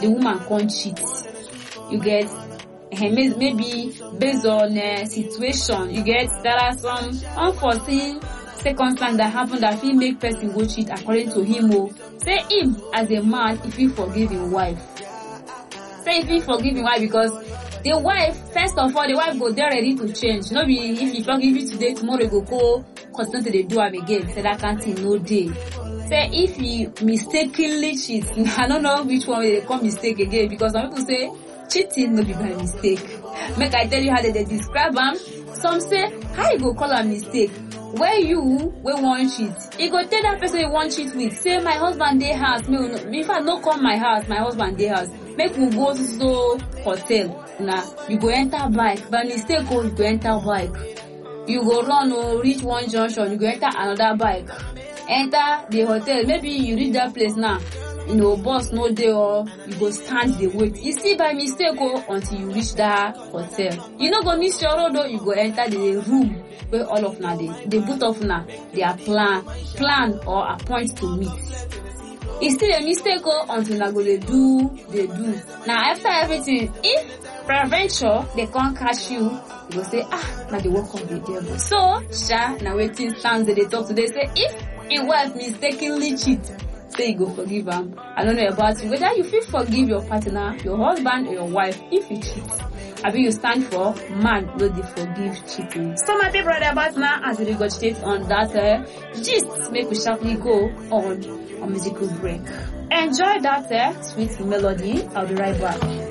the woman can't cheat. You get, maybe based on situation, you get, there are some unforeseen circumstances that happen that will make person go cheat according to him. Say him as a man, if he forgive his wife. Say if he forgive his wife, because the wife, first of all, the wife go there ready to change. No be if he forgive you today, tomorrow go continue to dey do am again. Say that kind thing no day. Say if he mistakenly cheat, I don't know which one they call mistake again, because some people say cheating no be by mistake. Make I tell you how they describe am. Some say, how you go call a mistake? Where you want cheat, you go tell that person you want cheat with, say my husband dey house, if I no come my house, my husband dey house, make we go to hotel. Now you go enter bike by mistake, you go enter bike. You go run reach one junction, you go enter another bike, enter the hotel. Maybe you reach that place now, bus no dey, or you go stand the wait. You see by mistake until you reach that hotel. You no go miss your road though. You go enter the room where all of now the both of now they are plan or appoint to meet. It's still a mistake until now go they do. Now after everything, if prevention they can't catch you, you go say now the work of the devil. So now waiting stands they talk today. Say if a wife mistakenly cheat, say you go forgive him. I don't know about you, whether you feel forgive your partner, your husband or your wife if you cheat. I mean, you stand for man no dey forgive cheating. So my people brother about now as we regurgitate on that gist, make we sharply go on a musical break. Enjoy that sweet melody. I'll be right back.